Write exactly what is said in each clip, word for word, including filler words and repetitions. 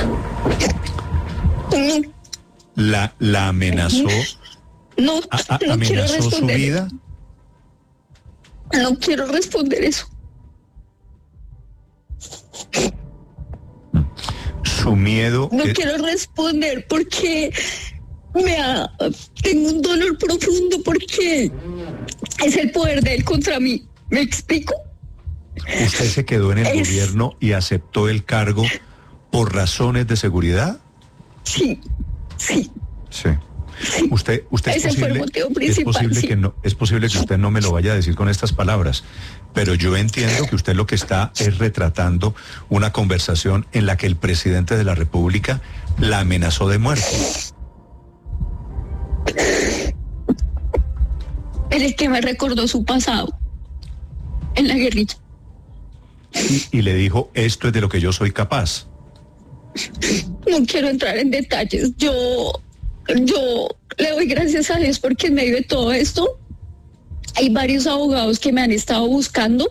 No. ¿La, la amenazó? No, a, a, no quiero ¿Amenazó su responder. vida? No quiero responder eso. Su miedo... No es... quiero responder porque me ha, tengo un dolor profundo porque es el poder de él contra mí. ¿Me explico? ¿Usted se quedó en el es... gobierno y aceptó el cargo por razones de seguridad? Sí, sí. Sí. Sí. Usted, usted Ese es posible, fue el motivo principal, es posible sí. que no, es posible que usted no me lo vaya a decir con estas palabras, pero yo entiendo que usted lo que está es retratando una conversación en la que el presidente de la República la amenazó de muerte. Él es que me recordó su pasado en la guerrilla. Y, y le dijo, esto es de lo que yo soy capaz. No quiero entrar en detalles. Yo, yo le doy gracias a Dios porque en medio de todo esto hay varios abogados que me han estado buscando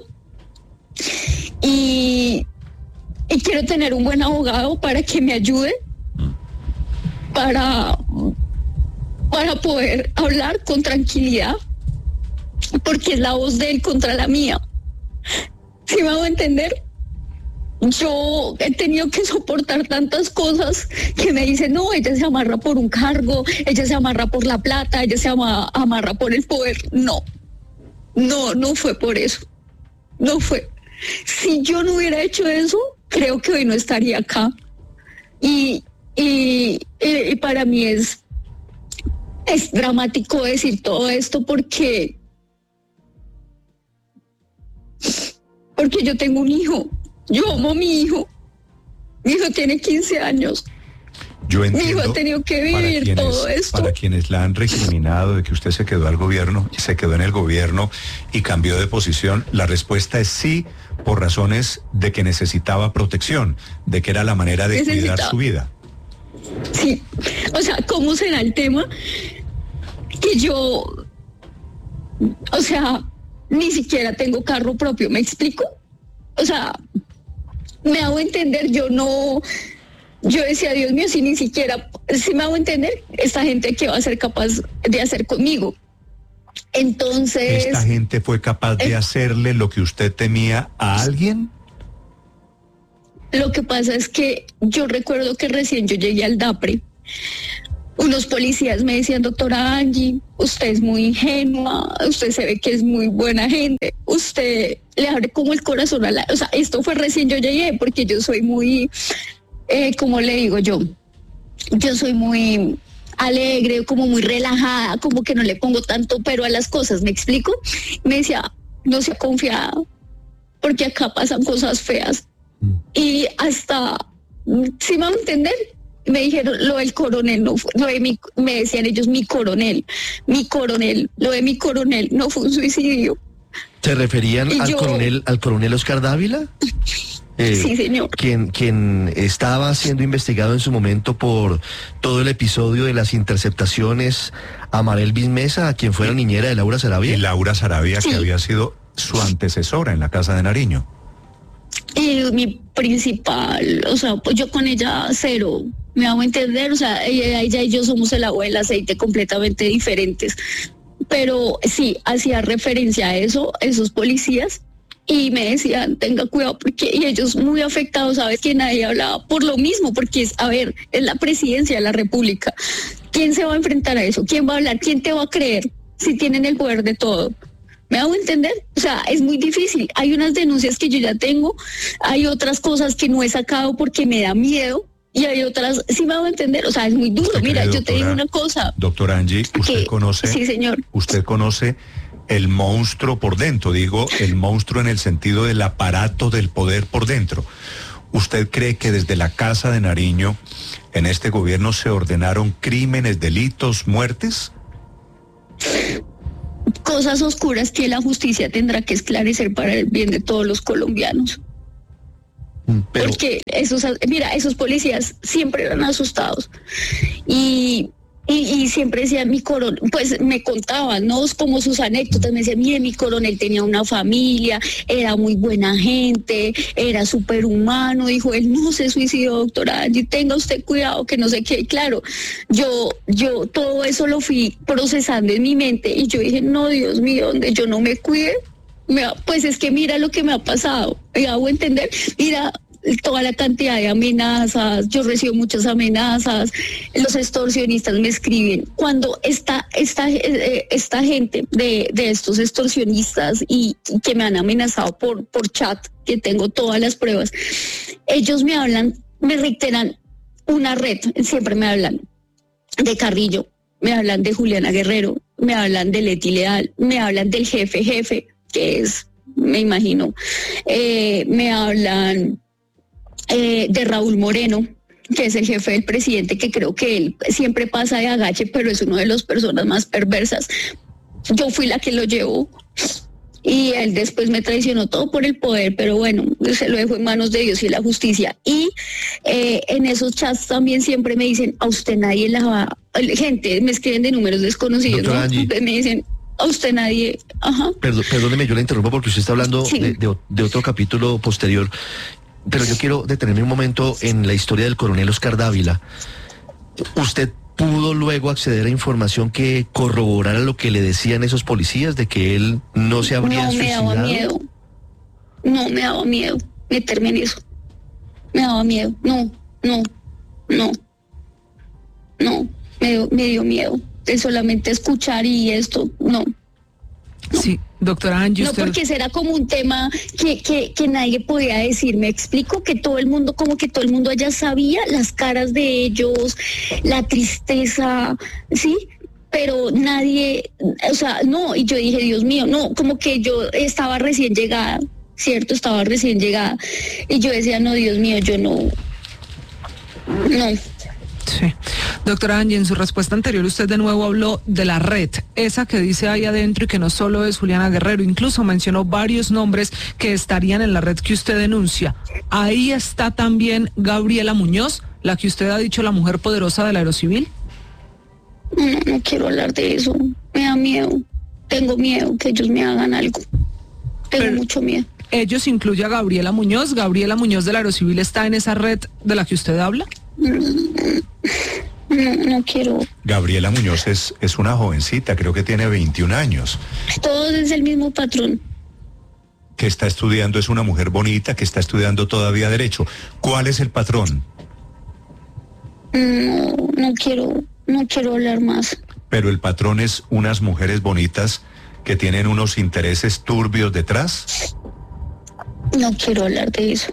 y, y quiero tener un buen abogado para que me ayude para, para poder hablar con tranquilidad, porque es la voz de él contra la mía. ¿Sí me hago entender? Yo he tenido que soportar tantas cosas que me dicen, no, ella se amarra por un cargo, ella se amarra por la plata, ella se ama, amarra por el poder. No, no, no fue por eso. No fue. Si yo no hubiera hecho eso, creo que hoy no estaría acá. Y, y, y para mí es, es dramático decir todo esto porque, porque yo tengo un hijo. Yo amo a mi hijo. Mi hijo tiene quince años. Yo entiendo, mi hijo ha tenido que vivir quienes, todo esto. Para quienes la han recriminado de que usted se quedó al gobierno, se quedó en el gobierno y cambió de posición, la respuesta es sí, por razones de que necesitaba protección, de que era la manera de Necesitaba. cuidar su vida. Sí, o sea, ¿cómo será el tema? Que yo, o sea, ni siquiera tengo carro propio, ¿me explico? O sea, me hago entender, yo no, yo decía, Dios mío, si ni siquiera, si me hago entender, esta gente que va a ser capaz de hacer conmigo. Entonces... ¿Esta gente fue capaz de eh, hacerle lo que usted temía a alguien? Lo que pasa es que yo recuerdo que recién yo llegué al DAPRE, unos policías me decían, doctora Angie, usted es muy ingenua, usted se ve que es muy buena gente, usted le abre como el corazón a la... O sea, esto fue recién yo llegué, porque yo soy muy, eh, ¿cómo le digo yo? Yo soy muy alegre, como muy relajada, como que no le pongo tanto pero a las cosas, ¿me explico? Me decía, no sea confiada, porque acá pasan cosas feas. Mm. Y hasta, ¿sí me van a entender? Me dijeron, lo del coronel no fue, lo de mi, me decían ellos, mi coronel, mi coronel, lo de mi coronel no fue un suicidio. ¿Se referían al yo, coronel, al coronel Oscar Dávila? Eh, sí, señor. Quien, quien estaba siendo investigado en su momento por todo el episodio de las interceptaciones a Marelvis Mesa, a quien fue la niñera de Laura Saravia. Y Laura Saravia, sí. Que había sido su antecesora en la Casa de Nariño. Y mi principal, o sea, pues yo con ella cero, me hago entender, o sea, ella, ella y yo somos el agua y el aceite completamente diferentes. Pero sí, hacía referencia a eso, esos policías, y me decían, tenga cuidado, porque, y ellos muy afectados, ¿sabes? Que nadie hablaba por lo mismo, porque es, a ver, es la presidencia de la República. ¿Quién se va a enfrentar a eso? ¿Quién va a hablar? ¿Quién te va a creer si tienen el poder de todo? ¿Me hago entender? O sea, es muy difícil. Hay unas denuncias que yo ya tengo, hay otras cosas que no he sacado porque me da miedo, y hay otras, sí me hago entender, o sea, es muy duro. Mira, cree, yo doctora, te digo una cosa. Doctora Angie, usted que, conoce... Sí, señor. Usted conoce el monstruo por dentro, digo, el monstruo en el sentido del aparato del poder por dentro. ¿Usted cree que desde la Casa de Nariño, en este gobierno, se ordenaron crímenes, delitos, muertes? Cosas oscuras que la justicia tendrá que esclarecer para el bien de todos los colombianos. Pero... Porque esos, mira, esos policías siempre eran asustados. Y, Y, y siempre decía mi coronel, pues me contaban, ¿no? Como sus anécdotas, me decían, mire, mi coronel tenía una familia, era muy buena gente, era superhumano, dijo él, no se suicidó, doctora Angie, tenga usted cuidado, que no sé qué. Claro, yo, yo todo eso lo fui procesando en mi mente y yo dije, no, Dios mío, donde yo no me cuide, me va, pues es que mira lo que me ha pasado, me hago entender, mira toda la cantidad de amenazas, yo recibo muchas amenazas, los extorsionistas me escriben. Cuando esta, esta, esta gente de, de estos extorsionistas y, y que me han amenazado por, por chat, que tengo todas las pruebas, ellos me hablan, me reiteran una red, siempre me hablan de Carrillo, me hablan de Juliana Guerrero, me hablan de Leti Leal, me hablan del jefe jefe, que es, me imagino, eh, me hablan Eh, de Raúl Moreno, que es el jefe del presidente, que creo que él siempre pasa de agache, pero es una de las personas más perversas. Yo fui la que lo llevó y él después me traicionó todo por el poder, pero bueno, se lo dejo en manos de Dios y la justicia. Y eh, en esos chats también siempre me dicen, a usted nadie la va... Gente, me escriben de números desconocidos, ¿no? Me dicen, a usted nadie... Ajá. Perdón, perdóneme, yo le interrumpo porque usted está hablando Sí. de, de, de otro capítulo posterior. Pero yo quiero detenerme un momento en la historia del coronel Oscar Dávila. ¿Usted pudo luego acceder a información que corroborara lo que le decían esos policías de que él no se habría No, me suicidado? daba miedo. No, me daba miedo meterme en eso. Me daba miedo. No, no, no. No, me dio, me dio miedo de solamente escuchar y esto, no. Sí, doctora Angie, No, usted... porque será como un tema que, que, que nadie podía decir. Me explico que todo el mundo, como que todo el mundo ya sabía las caras de ellos, la tristeza, ¿sí? Pero nadie, o sea, no, y yo dije, Dios mío, no, como que yo estaba recién llegada, ¿cierto? Estaba recién llegada. Y yo decía, no, Dios mío, yo no, no. Sí. Doctora Angie, en su respuesta anterior usted de nuevo habló de la red, esa que dice ahí adentro y que no solo es Juliana Guerrero, incluso mencionó varios nombres que estarían en la red que usted denuncia. Ahí está también Gabriela Muñoz, la que usted ha dicho la mujer poderosa del Aerocivil. No, no quiero hablar de eso, me da miedo, tengo miedo que ellos me hagan algo, tengo Pero mucho miedo. ellos incluye a Gabriela Muñoz, Gabriela Muñoz del Aerocivil está en esa red de la que usted habla. No, no quiero. Gabriela Muñoz es, es una jovencita, creo que tiene veintiún años, Todos es el mismo patrón. que está estudiando, es una mujer bonita, que está estudiando todavía Derecho. ¿Cuál es el patrón? No, no quiero, no quiero hablar más. Pero el patrón es unas mujeres bonitas que tienen unos intereses turbios detrás. No quiero hablar de eso.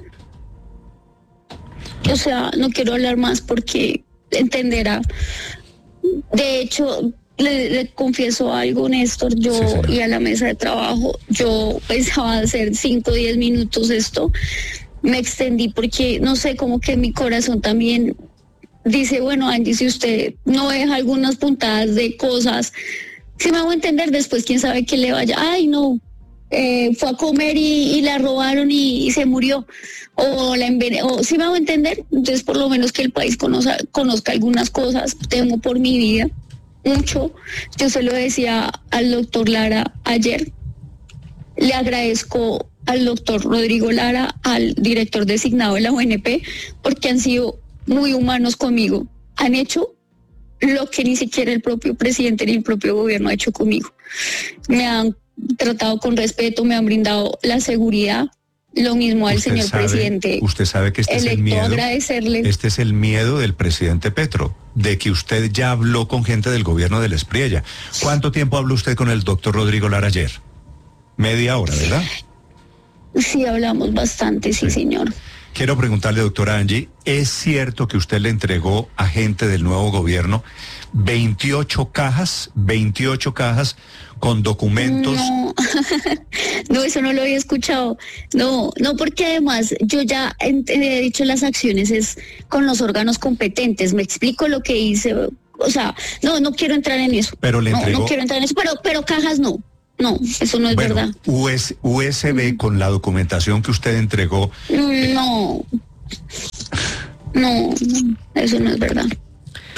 O sea, no quiero hablar más porque entenderá. De hecho, le, le confieso algo, Néstor, yo Sí, señora. y a la mesa de trabajo, yo pensaba hacer cinco o diez minutos esto, me extendí porque, no sé, como que mi corazón también dice, bueno, Angie, si usted no deja algunas puntadas de cosas, si me hago entender, después quién sabe qué le vaya, ay, no, eh, fue a comer y, y la robaron y, y se murió, o la envenenó, si me hago entender, entonces por lo menos que el país conozca, conozca algunas cosas, temo por mi vida, mucho. Yo se lo decía al doctor Lara ayer, le agradezco al doctor Rodrigo Lara, al director designado de la U N P, porque han sido muy humanos conmigo, han hecho lo que ni siquiera el propio presidente ni el propio gobierno ha hecho conmigo. Me han tratado con respeto, me han brindado la seguridad, lo mismo al Usted señor sabe- presidente. Usted sabe que este es el Electo, miedo. agradecerle. Este es el miedo del presidente Petro, de que usted ya habló con gente del gobierno del Espriella. ¿Cuánto tiempo habló usted con el doctor Rodrigo Lara ayer? Media hora, ¿verdad? Sí, hablamos bastante, sí, Sí. señor. Quiero preguntarle, doctora Angie, ¿es cierto que usted le entregó a gente del nuevo gobierno veintiocho cajas, veintiocho cajas con documentos? No, no, eso no lo había escuchado. No, no, porque además yo ya he he dicho las acciones es con los órganos competentes. Me explico lo que hice. O sea, no, no quiero entrar en eso. Pero le no, entregó- no quiero entrar en eso, pero, pero cajas no. No, eso no es Bueno, verdad. U S U S B con la documentación que usted entregó. No, no, eso no es verdad.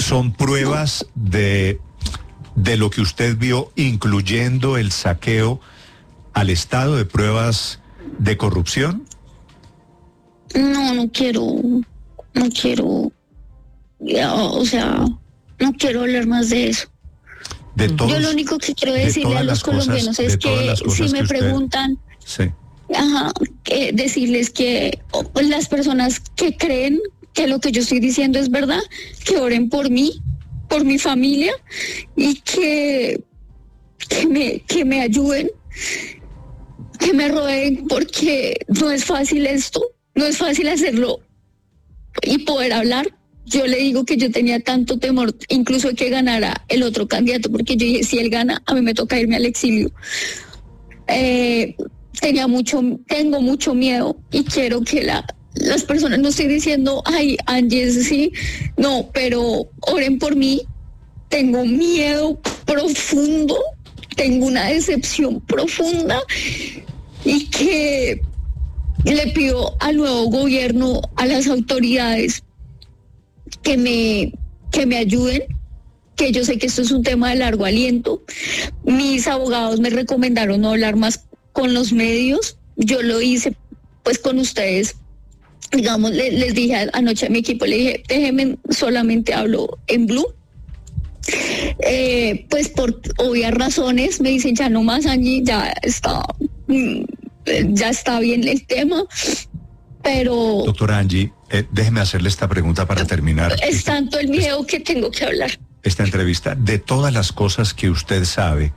son pruebas de, de lo que usted vio, incluyendo el saqueo al Estado, de pruebas de corrupción? No, no quiero, no quiero, ya, o sea, no quiero hablar más de eso. De todos, Yo lo único que quiero decirle a los colombianos cosas, es que si me que usted, preguntan, sí. ajá, que decirles que oh, las personas que creen que lo que yo estoy diciendo es verdad, que oren por mí, por mi familia, y que, que, me, que me ayuden, que me rodeen, porque no es fácil esto, no es fácil hacerlo y poder hablar. Yo le digo que yo tenía tanto temor, incluso que ganara el otro candidato, porque yo dije, si él gana, a mí me toca irme al exilio. Eh, tenía mucho, tengo mucho miedo y quiero que la, las personas, no estoy diciendo, ay, Angie, sí, no, pero oren por mí. Tengo miedo profundo, tengo una decepción profunda y que le pido al nuevo gobierno, a las autoridades, que me, que me ayuden, que yo sé que esto es un tema de largo aliento. Mis abogados me recomendaron no hablar más con los medios. Yo lo hice pues con ustedes. Digamos, les, les dije anoche a mi equipo, le dije, déjenme, solamente hablo en Blue. Eh, pues por obvias razones me dicen, ya no más, Angie, ya está, ya está bien el tema. Pero... Doctora Angie, eh, déjeme hacerle esta pregunta para terminar. Es tanto el miedo que tengo que hablar. Esta entrevista, de todas las cosas que usted sabe,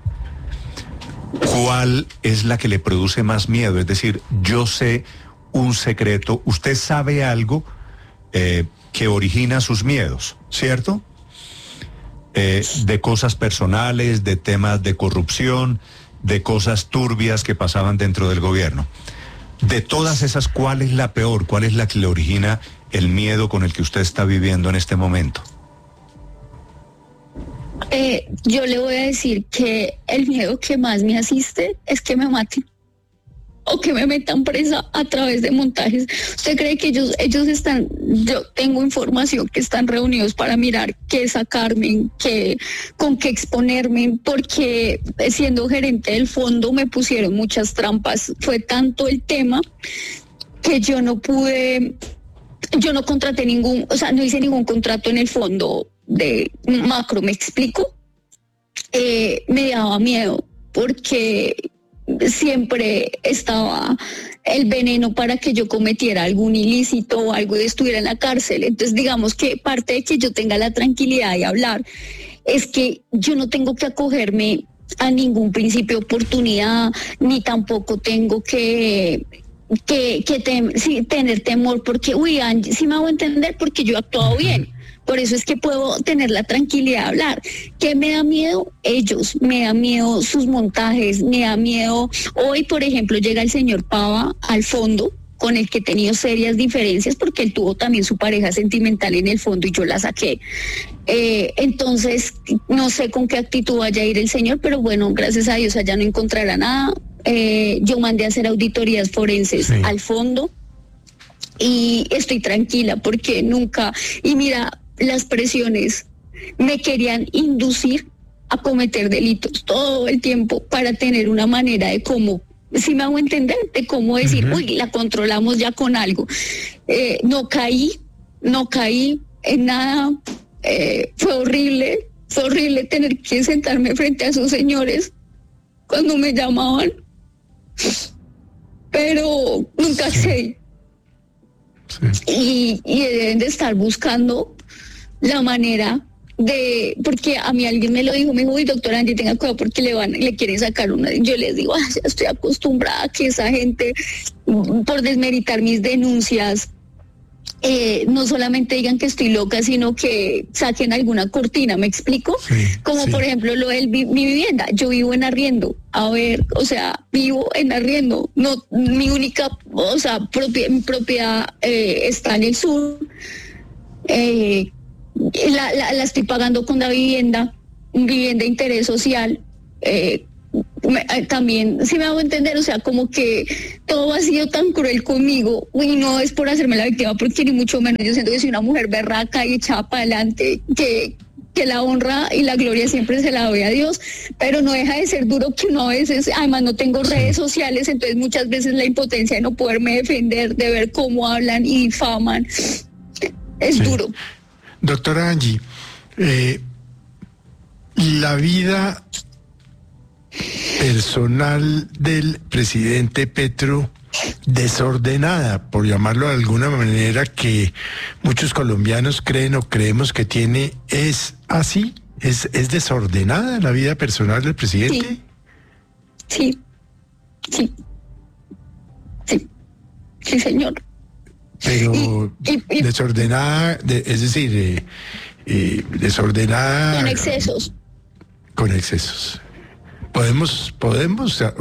¿cuál es la que le produce más miedo? Es decir, yo sé un secreto, usted sabe algo eh, que origina sus miedos, ¿cierto? Eh, de cosas personales, de temas de corrupción, de cosas turbias que pasaban dentro del gobierno. De todas esas, ¿cuál es la peor? ¿Cuál es la que le origina el miedo con el que usted está viviendo en este momento? Eh, yo le voy a decir que el miedo que más me asiste es que me maten o que me metan presa a través de montajes. ¿Usted cree que ellos, ellos están, yo tengo información que están reunidos para mirar qué sacarme, qué, con qué exponerme? Porque siendo gerente del fondo me pusieron muchas trampas. Fue tanto el tema que yo no pude, yo no contraté ningún, o sea, no hice ningún contrato en el fondo de macro, ¿me explico? Eh, me daba miedo porque siempre estaba el veneno para que yo cometiera algún ilícito o algo y estuviera en la cárcel. Entonces, digamos que parte de que yo tenga la tranquilidad de hablar es que yo no tengo que acogerme a ningún principio de oportunidad, ni tampoco tengo que que, que tem, sí, tener temor porque, uy, Angie, sí me hago entender porque yo he actuado bien. Por eso es que puedo tener la tranquilidad de hablar. ¿Qué me da miedo? Ellos. Me da miedo sus montajes, me da miedo. Hoy, por ejemplo, llega el señor Pava al fondo, con el que he tenido serias diferencias, porque él tuvo también su pareja sentimental en el fondo y yo la saqué. Eh, entonces, no sé con qué actitud vaya a ir el señor, pero bueno, gracias a Dios allá no encontrará nada. Eh, yo mandé a hacer auditorías forenses sí. al fondo y estoy tranquila porque nunca... Y mira... las presiones me querían inducir a cometer delitos todo el tiempo para tener una manera de cómo, si me hago entender, de cómo decir, uh-huh. uy, la controlamos ya con algo. Eh, no caí, no caí en nada, eh, fue horrible, fue horrible tener que sentarme frente a esos señores cuando me llamaban, pero nunca accedí. Sí. Y, y deben de estar buscando la manera de, porque a mí alguien me lo dijo, me dijo, uy, doctora Angie, tenga cuidado porque le van, le quieren sacar una. Yo les digo, ah, ya estoy acostumbrada a que esa gente, por desmeritar mis denuncias, eh, no solamente digan que estoy loca, sino que saquen alguna cortina, ¿me explico? Sí, Como sí. por ejemplo lo de mi vivienda, yo vivo en arriendo, a ver, o sea, vivo en arriendo, no, mi única, o sea, propia, mi propiedad eh, está en el sur, eh, La, la, la estoy pagando con la vivienda, vivienda de interés social, eh, me, también, si me hago entender, o sea, como que todo ha sido tan cruel conmigo, y no es por hacerme la víctima, porque ni mucho menos, yo siento que soy una mujer berraca y echada para adelante, que, que la honra y la gloria siempre se la doy a Dios, pero no deja de ser duro que uno a veces, además no tengo redes sociales, entonces muchas veces la impotencia de no poderme defender, de ver cómo hablan y difaman, es sí. duro. Doctora Angie, eh, la vida personal del presidente Petro desordenada, por llamarlo de alguna manera, que muchos colombianos creen o creemos que tiene, ¿es así? ¿Es, es desordenada la vida personal del presidente? Sí, sí, sí, sí, sí señor. Pero y, y, y, desordenada, de, es decir, eh, eh, desordenada... Con excesos. Con excesos. Podemos, podemos, o,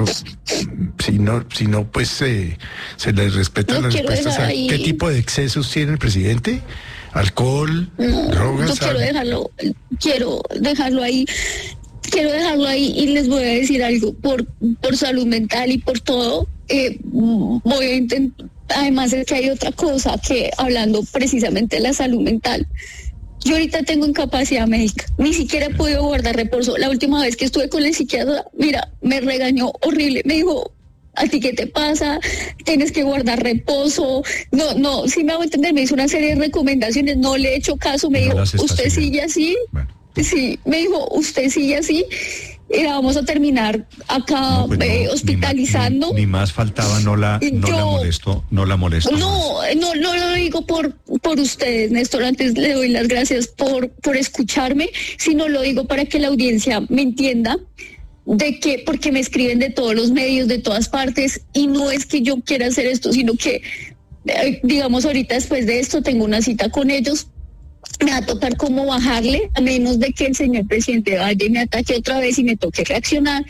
si no, si no, pues eh, se les respetan las respuestas. A, ¿qué tipo de excesos tiene el presidente? ¿Alcohol? No, ¿Drogas? Yo quiero dejarlo, quiero dejarlo ahí, quiero dejarlo ahí y les voy a decir algo, por, por salud mental y por todo, eh, voy a intentar, además es que hay otra cosa que, hablando precisamente de la salud mental, yo ahorita tengo incapacidad médica, ni siquiera he podido guardar reposo. La última vez que estuve con el psiquiatra, mira, me regañó horrible, me dijo, ¿a ti qué te pasa? Tienes que guardar reposo. No, no, sí me hago entender, me hizo una serie de recomendaciones, no le he hecho caso, me no dijo, usted sigue así, bueno. Sí, me dijo, usted sigue así, y vamos a terminar acá no, pues eh, no, hospitalizando. Ni, ni, ni más faltaba, no la, no yo, la molesto, no la molesto. No, más. no, no lo digo por, por ustedes, Néstor, antes le doy las gracias por, por escucharme, sino lo digo para que la audiencia me entienda de que, porque me escriben de todos los medios, de todas partes, y no es que yo quiera hacer esto, sino que, eh, digamos, ahorita después de esto tengo una cita con ellos. Me va a tocar cómo bajarle, a menos de que el señor presidente vaya y me ataque otra vez y me toque reaccionar,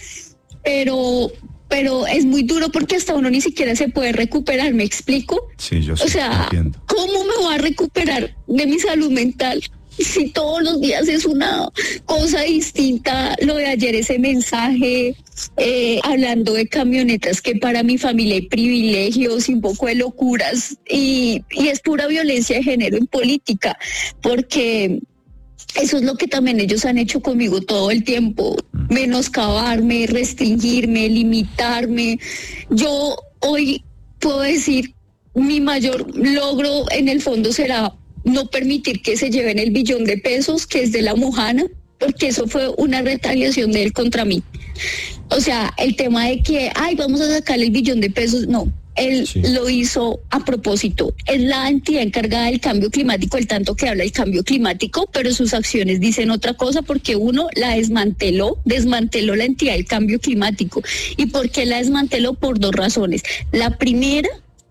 pero pero es muy duro porque hasta uno ni siquiera se puede recuperar, ¿me explico? Sí, yo sí, o sea, entiendo. ¿Cómo me voy a recuperar de mi salud mental si todos los días es una cosa distinta? Lo de ayer, ese mensaje eh, hablando de camionetas, que para mi familia hay privilegios y un poco de locuras, y, y es pura violencia de género en política, porque eso es lo que también ellos han hecho conmigo todo el tiempo, menoscabarme, restringirme, limitarme. Yo hoy puedo decir, mi mayor logro en el fondo será no permitir que se lleven el billón de pesos que es de la Mojana, porque eso fue una retaliación de él contra mí. O sea, el tema de que, ay, vamos a sacarle el billón de pesos, no, él sí. lo hizo a propósito. Es la entidad encargada del cambio climático, el tanto que habla del cambio climático, pero sus acciones dicen otra cosa, porque uno la desmanteló, desmanteló la entidad del cambio climático. ¿Y por qué la desmanteló? Por dos razones. La primera,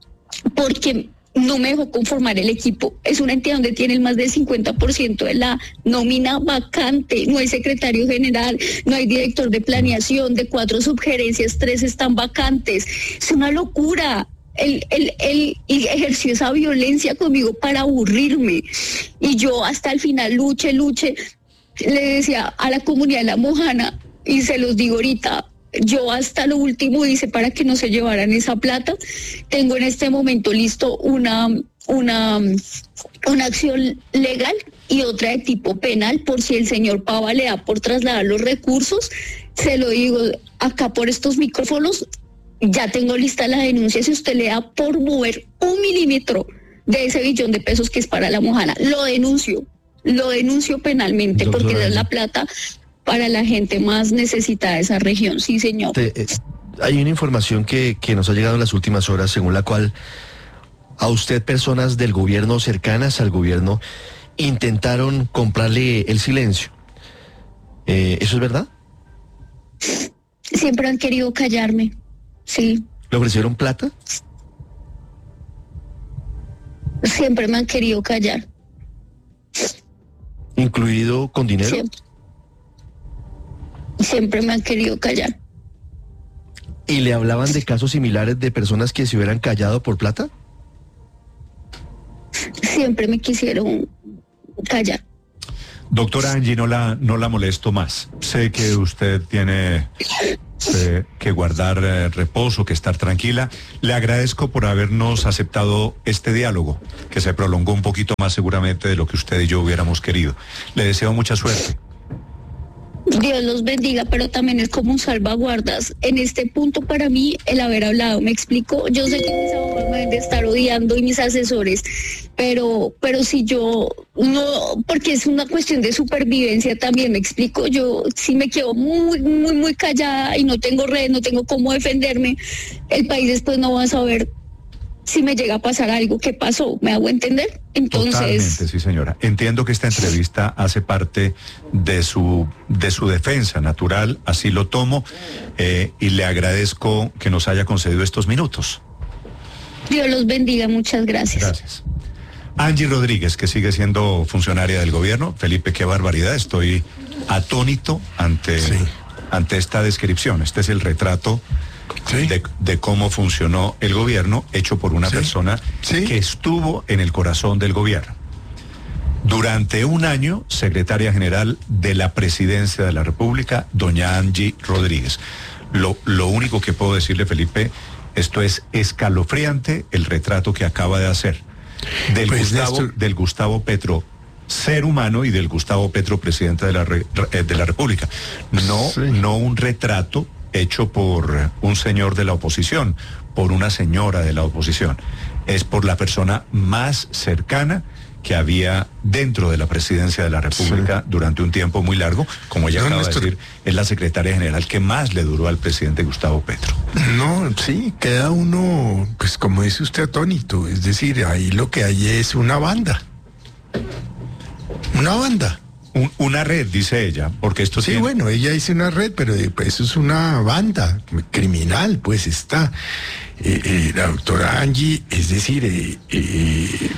porque no me dejó conformar el equipo. Es una entidad donde tiene el más del cincuenta por ciento de la nómina vacante. No hay secretario general, no hay director de planeación, de cuatro subgerencias, tres están vacantes. Es una locura. Él, él, él ejerció esa violencia conmigo para aburrirme. Y yo hasta el final luche, luche. Le decía a la comunidad de La Mojana, y se los digo ahorita, yo hasta lo último hice para que no se llevaran esa plata. Tengo en este momento listo una, una, una acción legal y otra de tipo penal por si el señor Pava le da por trasladar los recursos. Se lo digo acá por estos micrófonos, ya tengo lista la denuncia. Si usted le da por mover un milímetro de ese billón de pesos que es para La Mojana, lo denuncio, lo denuncio penalmente, Doctora, porque es la plata para la gente más necesitada de esa región. Sí, señor. Te, eh, hay una información que, que nos ha llegado en las últimas horas, según la cual a usted personas del gobierno, cercanas al gobierno, intentaron comprarle el silencio. Eh, ¿Eso es verdad? Siempre han querido callarme, sí. ¿Le ofrecieron plata? Siempre me han querido callar. ¿Incluido con dinero? Siempre. Siempre me han querido callar. ¿Y le hablaban de casos similares de personas que se hubieran callado por plata? Siempre me quisieron callar. Doctora Angie, no la, no la molesto más. Sé que usted tiene eh, que guardar eh, reposo, que estar tranquila. Le agradezco por habernos aceptado este diálogo, que se prolongó un poquito más seguramente de lo que usted y yo hubiéramos querido. Le deseo mucha suerte. Dios los bendiga, pero también es como un salvaguardas. En este punto, para mí, el haber hablado, me explico. Yo sé que mis abogados me deben de estar odiando y mis asesores, pero, pero si yo no, porque es una cuestión de supervivencia también, me explico. Yo si me quedo muy, muy, muy callada y no tengo red, no tengo cómo defenderme, el país después no va a saber si me llega a pasar algo. ¿Qué pasó? ¿Me hago entender? Entonces... Totalmente, sí, señora. Entiendo que esta entrevista hace parte de su, de su defensa natural, así lo tomo, eh, y le agradezco que nos haya concedido estos minutos. Dios los bendiga, muchas gracias. Gracias. Angie Rodríguez, que sigue siendo funcionaria del gobierno. Felipe, qué barbaridad, estoy atónito ante, sí. ante esta descripción. Este es el retrato Sí. De, de cómo funcionó el gobierno, hecho por una sí. persona sí. que estuvo en el corazón del gobierno. Durante un año, secretaria general de la Presidencia de la República, doña Angie Rodríguez. Lo, lo único que puedo decirle, Felipe, esto es escalofriante el retrato que acaba de hacer del, pues Gustavo, Néstor... del Gustavo Petro, ser humano, y del Gustavo Petro, presidente de la, de la República. No, sí. no un retrato hecho por un señor de la oposición, por una señora de la oposición. Es por la persona más cercana que había dentro de la presidencia de la República sí. durante un tiempo muy largo. Como ella no, acaba nuestro... de decir, es la secretaria general que más le duró al presidente Gustavo Petro. No, sí, queda uno, pues como dice usted, atónito. Es decir, ahí lo que hay es una banda. Una banda. Un, una red, dice ella, porque esto sí, tiene... bueno, ella dice una red, pero pues, eso es una banda criminal, pues está. Eh, eh, la doctora Angie, es decir, eh, eh,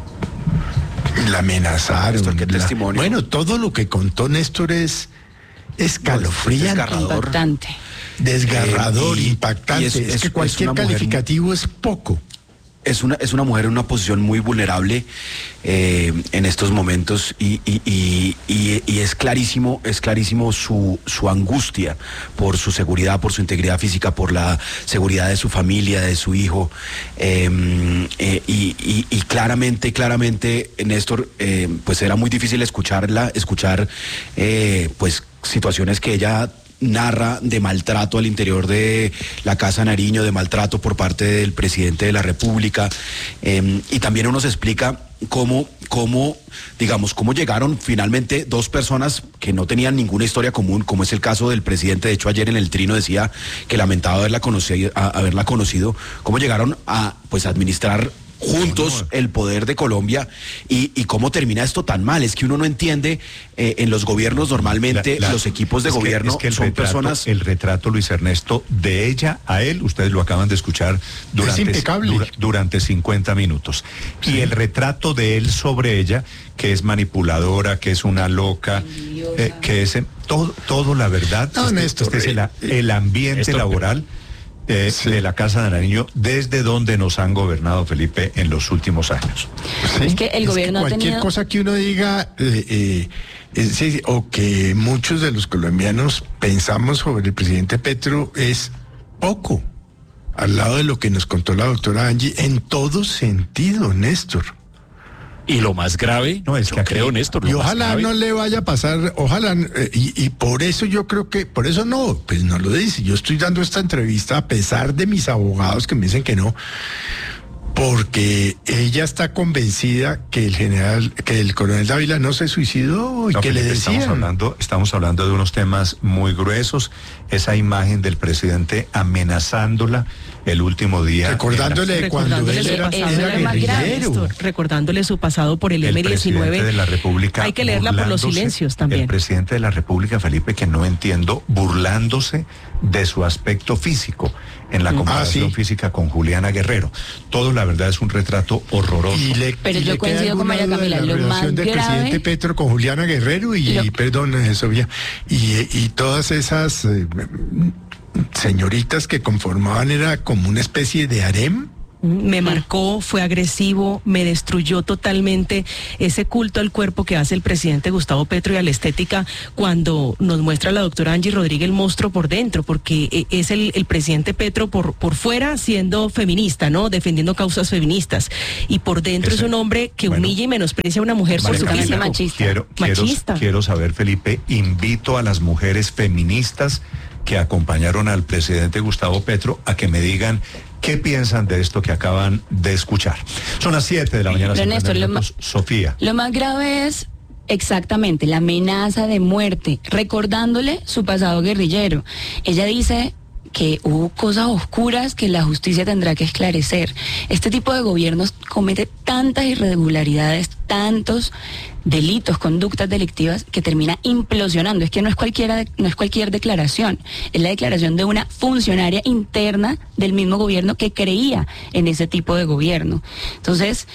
la amenazaron. Néstor, ¿qué la, testimonio? Bueno, todo lo que contó Néstor es escalofriante. Desgarrador. Impactante. Desgarrador, eh, y, impactante. Y es, es, es que cualquier es calificativo mujer... es poco. Es una, es una mujer en una posición muy vulnerable eh, en estos momentos y, y, y, y, y es clarísimo, es clarísimo su, su angustia por su seguridad, por su integridad física, por la seguridad de su familia, de su hijo. Eh, eh, y, y, y claramente, claramente, Néstor, eh, pues era muy difícil escucharla, escuchar eh, pues situaciones que ella narra de maltrato al interior de la Casa Nariño, de maltrato por parte del presidente de la República, eh, y también nos explica cómo, cómo, digamos, cómo llegaron finalmente dos personas que no tenían ninguna historia común, como es el caso del presidente. De hecho, ayer en el Trino decía que lamentaba haberla conocido, a, haberla conocido, cómo llegaron a, pues, administrar juntos el poder de Colombia y, y cómo termina esto tan mal. Es que uno no entiende, eh, en los gobiernos normalmente la, la, los equipos de es gobierno que, es que el son retrato, personas... El retrato, Luis Ernesto, de ella a él, ustedes lo acaban de escuchar durante, dura, durante cincuenta minutos. Sí. Y el retrato de él sobre ella, que es manipuladora, que es una loca, eh, que es todo, todo la verdad. No, este, Néstor, este es el, el ambiente esto, laboral Eh, sí. de la Casa de Nariño, desde donde nos han gobernado, Felipe, en los últimos años. Sí, es que el es gobierno que cualquier ha tenido... cosa que uno diga eh, eh, es, o que muchos de los colombianos pensamos sobre el presidente Petro es poco al lado de lo que nos contó la doctora Angie en todo sentido, Néstor. Y lo más grave, no es que creo, Néstor, lo y ojalá más grave, no le vaya a pasar, ojalá, eh, y, y por eso yo creo que, por eso no, pues no lo dice. Yo estoy dando esta entrevista a pesar de mis abogados que me dicen que no, porque ella está convencida que el general, que el coronel Dávila no se suicidó y no, que Felipe, le decían. Estamos hablando, estamos hablando de unos temas muy gruesos, esa imagen del presidente amenazándola el último día. Recordándole la, cuando recordándole él era, era, era era guerrillero. grave, recordándole su pasado por el, el eme diecinueve. De la República, hay que leerla por los silencios también. El presidente de la República, Felipe, que no entiendo, burlándose de su aspecto físico en la comparación ah, ¿sí? física con Juliana Guerrero. Todo, la verdad, es un retrato horroroso. Y le, Pero y yo le coincido con María Camila, la lo más relación del grave... presidente Petro con Juliana Guerrero y, lo... y perdón, Sofía, y, y todas esas eh, señoritas que conformaban, era como una especie de harem. Me marcó, fue agresivo, me destruyó totalmente ese culto al cuerpo que hace el presidente Gustavo Petro y a la estética cuando nos muestra la doctora Angie Rodríguez el monstruo por dentro, porque es el, el presidente Petro por, por fuera siendo feminista, ¿no? Defendiendo causas feministas. Y por dentro Ese, es un hombre que bueno, humilla y menosprecia a una mujer por su camisa machista. Quiero, machista. Quiero, quiero saber, Felipe, invito a las mujeres feministas que acompañaron al presidente Gustavo Petro a que me digan qué piensan de esto que acaban de escuchar. Son las siete de la mañana. Pero Néstor, lo más, Sofía. Lo más grave es exactamente la amenaza de muerte, recordándole su pasado guerrillero. Ella dice que hubo cosas oscuras que la justicia tendrá que esclarecer. Este tipo de gobiernos comete tantas irregularidades, tantos delitos, conductas delictivas, que termina implosionando. Es que no es cualquiera, no es cualquier declaración, es la declaración de una funcionaria interna del mismo gobierno que creía en ese tipo de gobierno. Entonces,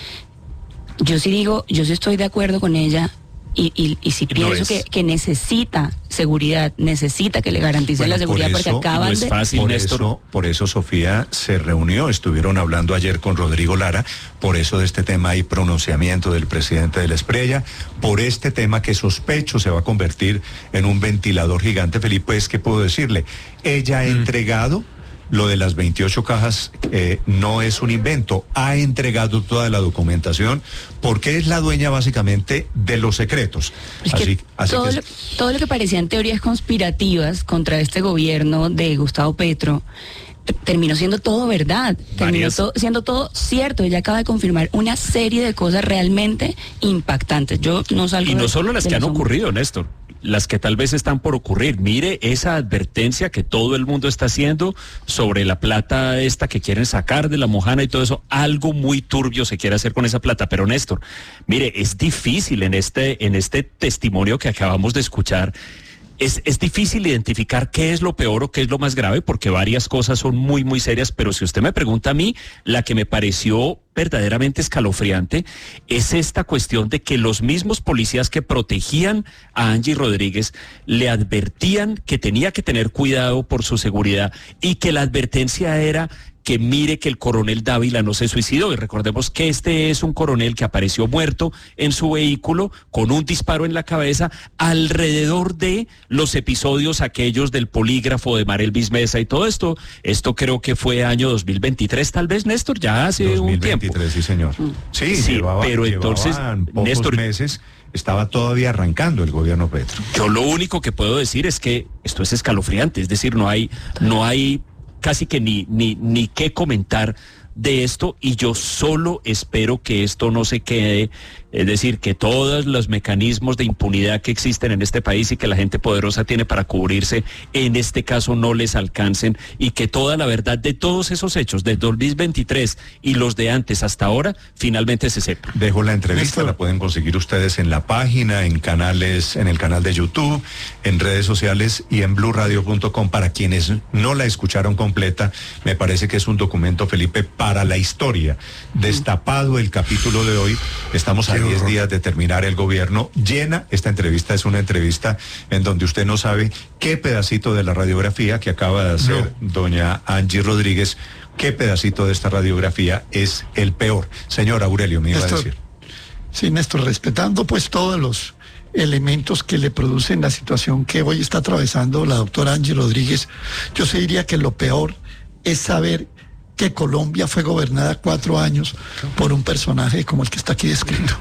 yo sí digo, yo sí estoy de acuerdo con ella. Y, y, y si pienso no que, que necesita seguridad, necesita que le garantice bueno, la seguridad por eso, porque acaban no es fácil, de... Por eso, por eso Sofía se reunió, estuvieron hablando ayer con Rodrigo Lara, por eso de este tema hay pronunciamiento del presidente de la Espriella, por este tema que sospecho se va a convertir en un ventilador gigante. Felipe, es que puedo decirle, ella ha mm. entregado... Lo de las veintiocho cajas eh, no es un invento, ha entregado toda la documentación porque es la dueña básicamente de los secretos. Es así, que así todo, que... Lo, todo lo que parecían teorías conspirativas contra este gobierno de Gustavo Petro terminó siendo todo verdad, terminó todo, siendo todo cierto. Ella acaba de confirmar una serie de cosas realmente impactantes. Yo no salgo Y no de, solo las que han hombros. ocurrido, Néstor, las que tal vez están por ocurrir. Mire esa advertencia que todo el mundo está haciendo sobre la plata esta que quieren sacar de la Mojana y todo eso. Algo muy turbio se quiere hacer con esa plata. Pero Néstor, mire, es difícil en este, en este testimonio que acabamos de escuchar. Es, es difícil identificar qué es lo peor o qué es lo más grave, porque varias cosas son muy, muy serias, pero si usted me pregunta a mí, la que me pareció verdaderamente escalofriante es esta cuestión de que los mismos policías que protegían a Angie Rodríguez le advertían que tenía que tener cuidado por su seguridad y que la advertencia era que mire que el coronel Dávila no se suicidó. Y recordemos que este es un coronel que apareció muerto en su vehículo con un disparo en la cabeza alrededor de los episodios aquellos del polígrafo de Marelvis Mesa y todo esto. Esto creo que fue año dos mil veintitrés, tal vez, Néstor, ya hace un tiempo. dos mil veintitrés, sí, señor. Sí, sí llevaba, pero entonces, pocos Néstor, meses... Estaba todavía arrancando el gobierno Petro. Yo lo único que puedo decir es que esto es escalofriante, es decir, no hay, no hay casi que ni, ni, ni qué comentar de esto, y yo solo espero que esto no se quede, es decir, que todos los mecanismos de impunidad que existen en este país y que la gente poderosa tiene para cubrirse, en este caso no les alcancen, y que toda la verdad de todos esos hechos, del dos mil veintitrés y los de antes hasta ahora, finalmente se sepa. Dejo la entrevista, la pueden conseguir ustedes en la página, en canales, en el canal de YouTube, en redes sociales y en blue radio punto com. Para quienes no la escucharon completa, me parece que es un documento, Felipe, para la historia. Destapado el capítulo de hoy, estamos a diez días de terminar el gobierno. Llena, esta entrevista es una entrevista en donde usted no sabe qué pedacito de la radiografía que acaba de hacer no. doña Angie Rodríguez, qué pedacito de esta radiografía es el peor. Señor Aurelio, me iba Néstor, a decir. Sí, Néstor, respetando pues todos los elementos que le producen la situación que hoy está atravesando la doctora Angie Rodríguez, yo se diría que lo peor es saber que Colombia fue gobernada cuatro años por un personaje como el que está aquí descrito.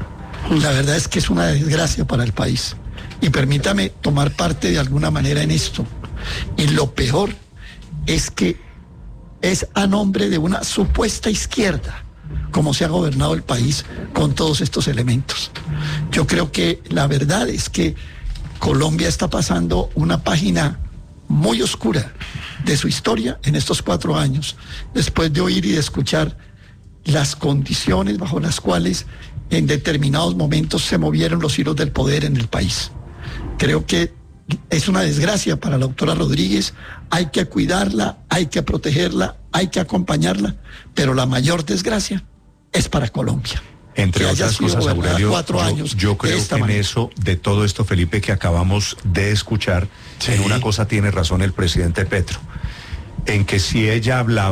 La verdad es que es una desgracia para el país. Y permítame tomar parte de alguna manera en esto. Y lo peor es que es a nombre de una supuesta izquierda como se ha gobernado el país con todos estos elementos. Yo creo que la verdad es que Colombia está pasando una página muy oscura de su historia en estos cuatro años, después de oír y de escuchar las condiciones bajo las cuales en determinados momentos se movieron los hilos del poder en el país. Creo que es una desgracia para la doctora Rodríguez, hay que cuidarla, hay que protegerla, hay que acompañarla, pero la mayor desgracia es para Colombia. Entre otras cosas, Aurelio, cuatro yo, años yo creo que manera. en eso, de todo esto, Felipe, que acabamos de escuchar, sí. en una cosa tiene razón el presidente Petro, en que si ella hablaba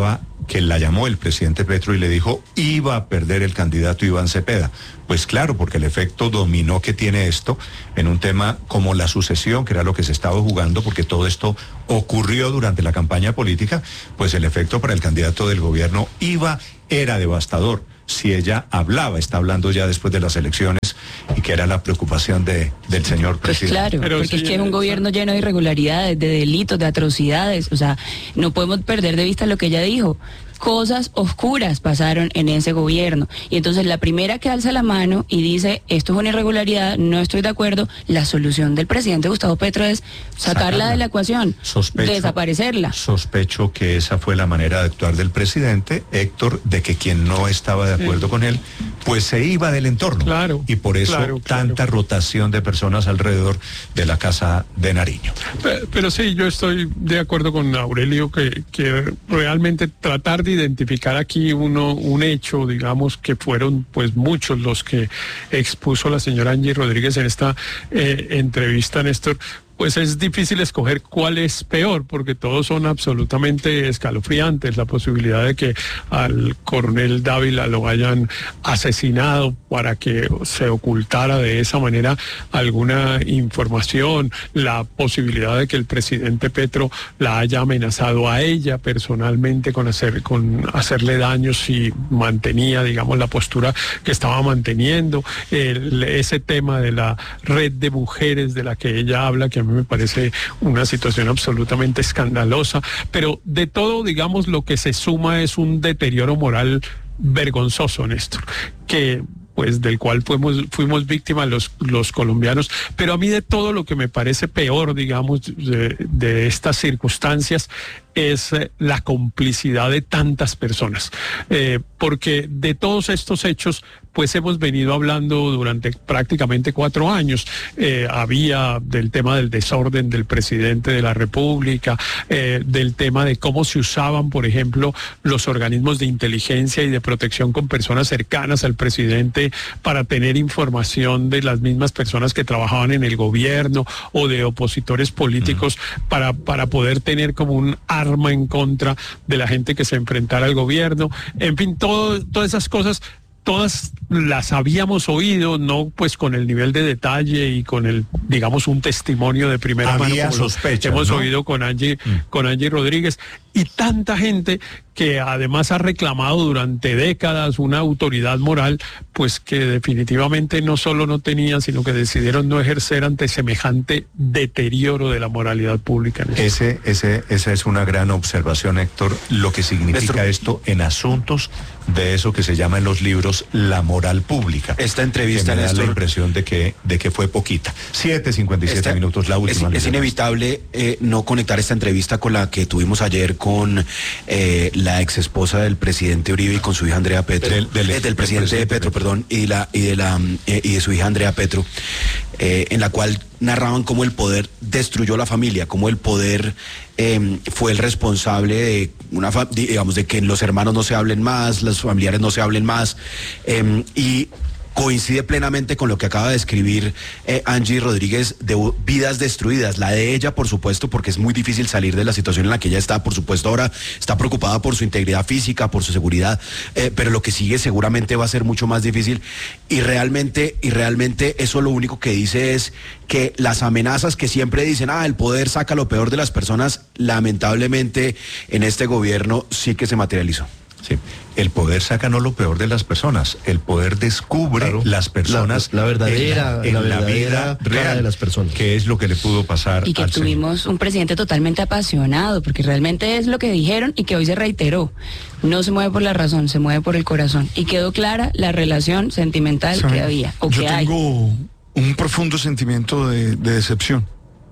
que la llamó el presidente Petro y le dijo iba a perder el candidato Iván Cepeda. Pues claro, porque el efecto dominó que tiene esto en un tema como la sucesión, que era lo que se estaba jugando, porque todo esto ocurrió durante la campaña política, pues el efecto para el candidato del gobierno iba, era devastador. Si ella hablaba, está hablando ya después de las elecciones, y que era la preocupación de, del señor Pues presidente. claro, Pero porque sí, es que es un gobierno lleno de irregularidades, de delitos, de atrocidades. O sea, no podemos perder de vista lo que ella dijo. Cosas oscuras pasaron en ese gobierno. Y entonces la primera que alza la mano y dice, esto es una irregularidad, no estoy de acuerdo, la solución del presidente Gustavo Petro es sacarla, sacarla. de la ecuación, Sospecho, desaparecerla. Sospecho que esa fue la manera de actuar del presidente, Héctor, de que quien no estaba de acuerdo sí. con él, pues se iba del entorno. Claro. Y por eso claro, tanta claro. rotación de personas alrededor de la casa de Nariño. Pero, pero sí, yo estoy de acuerdo con Aurelio que, que realmente tratar de identificar aquí uno un hecho, digamos, que fueron pues muchos los que expuso la señora Angie Rodríguez en esta eh, entrevista, Néstor, pues es difícil escoger cuál es peor, porque todos son absolutamente escalofriantes. La posibilidad de que al coronel Dávila lo hayan asesinado para que se ocultara de esa manera alguna información, la posibilidad de que el presidente Petro la haya amenazado a ella personalmente con hacer con hacerle daño si mantenía, digamos, la postura que estaba manteniendo, el, ese tema de la red de mujeres de la que ella habla, que a mí me parece una situación absolutamente escandalosa, pero de todo, digamos, lo que se suma es un deterioro moral vergonzoso, Néstor, que pues del cual fuimos, fuimos víctimas los, los colombianos, pero a mí de todo lo que me parece peor, digamos, de, de estas circunstancias es eh, la complicidad de tantas personas, eh, porque de todos estos hechos pues hemos venido hablando durante prácticamente cuatro años. Eh, había del tema del desorden del presidente de la República, eh, del tema de cómo se usaban, por ejemplo, los organismos de inteligencia y de protección con personas cercanas al presidente para tener información de las mismas personas que trabajaban en el gobierno o de opositores políticos uh-huh. para, para poder tener como un arma en contra de la gente que se enfrentara al gobierno. En fin, todo, todas esas cosas todas las habíamos oído, no pues con el nivel de detalle y con el, digamos, un testimonio de primera Había mano como sospechas, hemos ¿no? oído con Angie, Mm. con Angie Rodríguez, y tanta gente que además ha reclamado durante décadas una autoridad moral, pues que definitivamente no solo no tenían, sino que decidieron no ejercer ante semejante deterioro de la moralidad pública. En Ese, ese, esa es una gran observación, Héctor, lo que significa Néstor. esto en asuntos de eso que se llama en los libros la moral pública. Esta entrevista, que me da Néstor, la impresión de que, de que fue poquita. siete cincuenta y siete Esta- minutos, la última. Es, es inevitable eh, no conectar esta entrevista con la que tuvimos ayer con eh, la ex esposa del presidente Uribe y con su hija Andrea Petro, Del- del- eh, del, del presidente, presidente Petro, Petro. perdón, y la y de la mm, eh, y de su hija Andrea Petro, eh, en la cual narraban cómo el poder destruyó la familia, cómo el poder eh, fue el responsable de una fa- digamos de que los hermanos no se hablen más, los familiares no se hablen más, eh, y coincide plenamente con lo que acaba de escribir eh, Angie Rodríguez de u- vidas destruidas, la de ella por supuesto, porque es muy difícil salir de la situación en la que ella está, por supuesto ahora está preocupada por su integridad física, por su seguridad, eh, pero lo que sigue seguramente va a ser mucho más difícil, y realmente, y realmente eso lo único que dice es que las amenazas que siempre dicen, ah, el poder saca lo peor de las personas, lamentablemente en este gobierno sí que se materializó. Sí. El poder saca no lo peor de las personas, el poder descubre Claro. las personas, La- la verdadera- en la, en la la verdadera vida cara real de las personas. que es lo que le pudo pasar Y que al señor. tuvimos un presidente totalmente apasionado, porque realmente es lo que dijeron y que hoy se reiteró. No se mueve por la razón, se mueve por el corazón. Y quedó clara la relación sentimental ¿Sabe? que había, o Yo que hay. tengo un profundo sentimiento de, de decepción.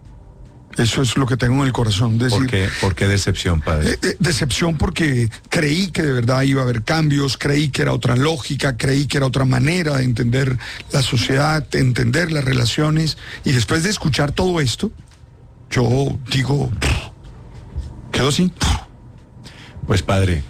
Eso es lo que tengo en el corazón. Decir, ¿Por qué, por qué decepción, padre? Eh, eh, decepción porque creí que de verdad iba a haber cambios, creí que era otra lógica, creí que era otra manera de entender la sociedad, de entender las relaciones, y después de escuchar todo esto, yo digo, quedo así. Pues padre,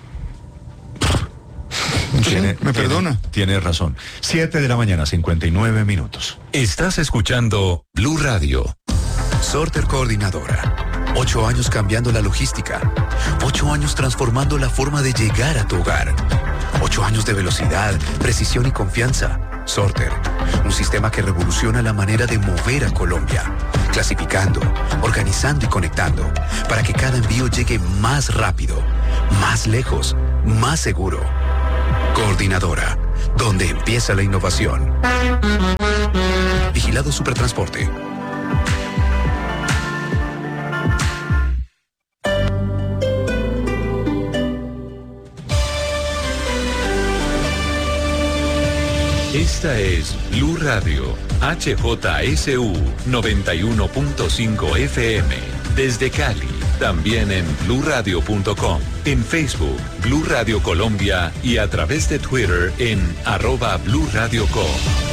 Sí, me perdona. Tiene razón. siete de la mañana, cincuenta y nueve minutos. Estás escuchando Blue Radio. Sorter Coordinadora. Ocho años cambiando la logística. Ocho años transformando la forma de llegar a tu hogar. Ocho años de velocidad, precisión y confianza. Sorter, un sistema que revoluciona la manera de mover a Colombia. Clasificando, organizando y conectando para que cada envío llegue más rápido, más lejos, más seguro. Coordinadora, donde empieza la innovación. Vigilado Supertransporte. Esta es Blue Radio, H J S U noventa y uno punto cinco F M, desde Cali, también en blue radio punto com, en Facebook, Blue Radio Colombia y a través de Twitter en arroba Blue Radio Co.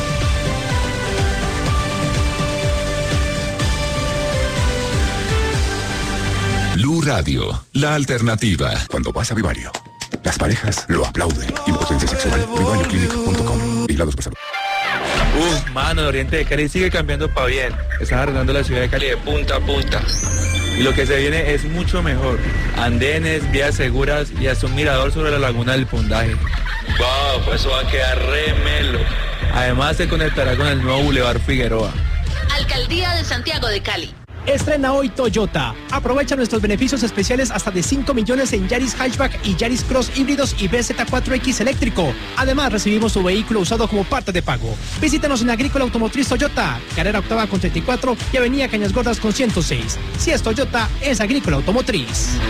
Blue Radio, la alternativa. Cuando vas a Vivario, las parejas lo aplauden. Impotencia sexual, vivario clinic punto com. Vigilados por salud. Uf, mano, el oriente de Cali sigue cambiando para bien. Están arreglando la ciudad de Cali de punta a punta. Y lo que se viene es mucho mejor. Andenes, vías seguras y hasta un mirador sobre la laguna del Pundaje. Wow, pues eso va a quedar re melo. Además se conectará con el nuevo Boulevard Figueroa. Alcaldía de Santiago de Cali. Estrena hoy Toyota. Aprovecha nuestros beneficios especiales hasta de cinco millones en Yaris Hatchback y Yaris Cross híbridos y B Z cuatro X eléctrico. Además, recibimos su vehículo usado como parte de pago. Visítanos en Agrícola Automotriz Toyota, Carrera Octava con treinta y cuatro y Avenida Cañas Gordas con ciento seis. Si es Toyota, es Agrícola Automotriz.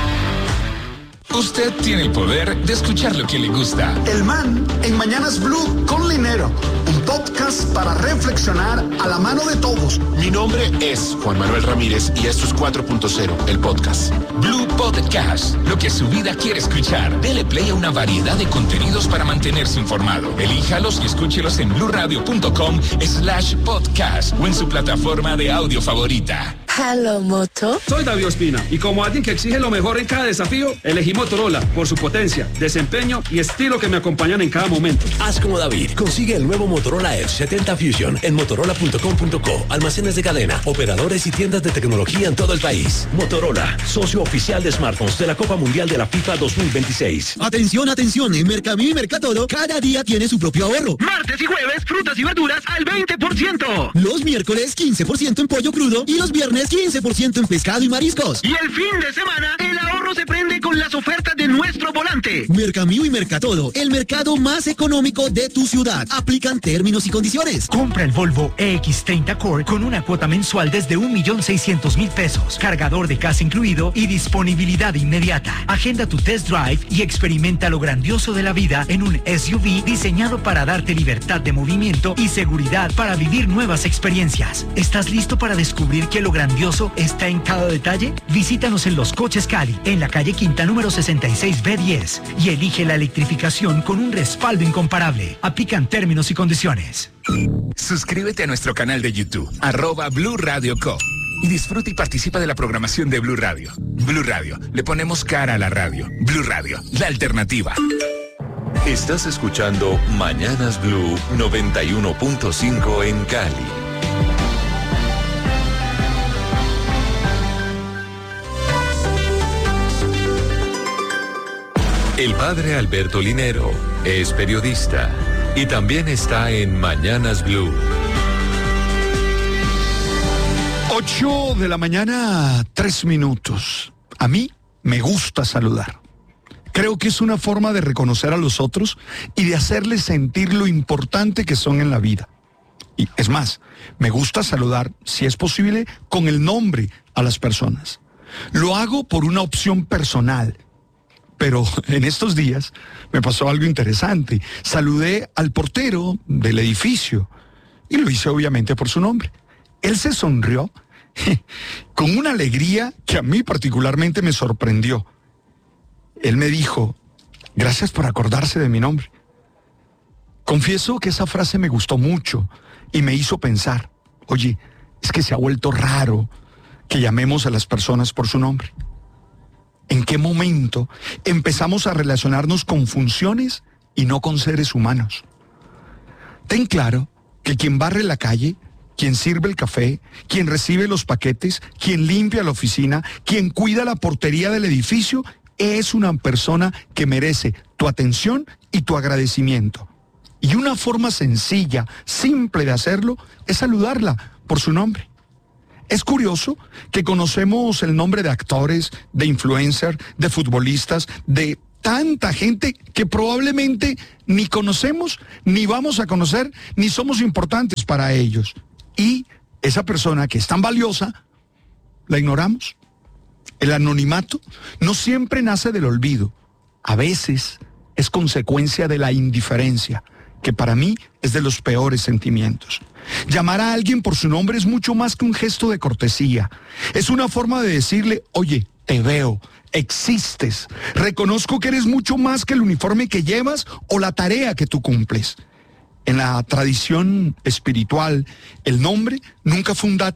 Usted tiene el poder de escuchar lo que le gusta. El Man en Mañanas Blue con Linero, un podcast para reflexionar a la mano de todos. Mi nombre es Juan Manuel Ramírez y esto es cuatro punto cero, el podcast. Blue Podcast, lo que su vida quiere escuchar. Dele play a una variedad de contenidos para mantenerse informado. Elíjalos y escúchelos en blue radio punto com slash podcast o en su plataforma de audio favorita. Hello, Moto. Soy David Ospina y como alguien que exige lo mejor en cada desafío, elegí Motorola por su potencia, desempeño y estilo que me acompañan en cada momento. Haz como David. Consigue el nuevo Motorola Edge setenta Fusion en motorola punto com punto co. Almacenes de cadena, operadores y tiendas de tecnología en todo el país. Motorola, socio oficial de smartphones de la Copa Mundial de la FIFA dos mil veintiséis. Atención, atención. En Mercamí y Mercatoro, cada día tiene su propio ahorro. Martes y jueves, frutas y verduras al veinte por ciento. Los miércoles, quince por ciento en pollo crudo y los viernes, quince por ciento en pescado y mariscos. Y el fin de semana, el ahorro se prende con las ofertas de nuestro volante. Mercamío y Mercatoro, el mercado más económico de tu ciudad. Aplican términos y condiciones. Compra el Volvo E X treinta Core con una cuota mensual desde un millón seiscientos mil pesos, cargador de casa incluido y disponibilidad inmediata. Agenda tu test drive y experimenta lo grandioso de la vida en un S U V diseñado para darte libertad de movimiento y seguridad para vivir nuevas experiencias. ¿Estás listo para descubrir que lo grandioso está en cada detalle? Visítanos en Los Coches Cali, en la calle Quinta número sesenta y seis B diez y elige la electrificación con un respaldo incomparable. Aplican términos y condiciones. Suscríbete a nuestro canal de YouTube, arroba Blue Radio Co. Y disfruta y participa de la programación de Blue Radio. Blue Radio, le ponemos cara a la radio. Blue Radio, la alternativa. Estás escuchando Mañanas Blue noventa y uno punto cinco en Cali. El padre Alberto Linero es periodista y también está en Mañanas Blue. Ocho de la mañana, tres minutos. A mí me gusta saludar. Creo que es una forma de reconocer a los otros y de hacerles sentir lo importante que son en la vida. Y es más, me gusta saludar, si es posible, con el nombre a las personas. Lo hago por una opción personal. Pero en estos días me pasó algo interesante. Saludé al portero del edificio y lo hice obviamente por su nombre. Él se sonrió con una alegría que a mí particularmente me sorprendió. Él me dijo, gracias por acordarse de mi nombre. Confieso que esa frase me gustó mucho y me hizo pensar, oye, es que se ha vuelto raro que llamemos a las personas por su nombre. ¿En qué momento empezamos a relacionarnos con funciones y no con seres humanos? Ten claro que quien barre la calle quien sirve el café, quien recibe los paquetes, quien limpia la oficina, quien cuida la portería del edificio, es una persona que merece tu atención y tu agradecimiento. Y una forma sencilla, simple de hacerlo, es saludarla por su nombre. Es curioso que conocemos el nombre de actores, de influencers, de futbolistas, de tanta gente que probablemente ni conocemos, ni vamos a conocer, ni somos importantes para ellos. Y esa persona que es tan valiosa, la ignoramos. El anonimato no siempre nace del olvido. A veces es consecuencia de la indiferencia, que para mí es de los peores sentimientos. Llamar a alguien por su nombre es mucho más que un gesto de cortesía. Es una forma de decirle, oye, te veo, existes, reconozco que eres mucho más que el uniforme que llevas o la tarea que tú cumples. En la tradición espiritual, el nombre nunca fue un dato